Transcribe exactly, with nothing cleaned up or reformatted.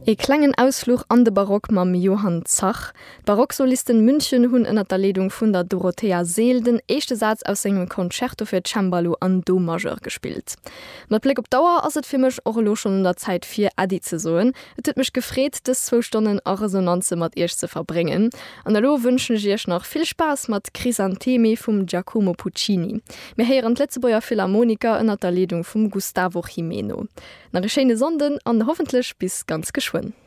E klengen Ausflug an de Barock mam Johann Zach. Barocksolisten München hunn ënner der Ledung vun der Dorothea Seel den echte Satz aus engem Concerto fir Cembalo an Do Majeur gespielt. Mat Blick op Dauer ass et fir mech ochlo schon in der Zeit fir Adi ze soen. Et huet mech gefréet, des zwo Stunden a Resonanze mat Ech ze verbringen. An der Lo wünschen Jech noch viel Spaß mat Crisantemi vum Giacomo Puccini. Me heieren Letzebauer Philharmoniker ënner der Ledung vum Gustavo Jimeno. Na Geschene Sonden an hoffentlich bis ganz geschwind.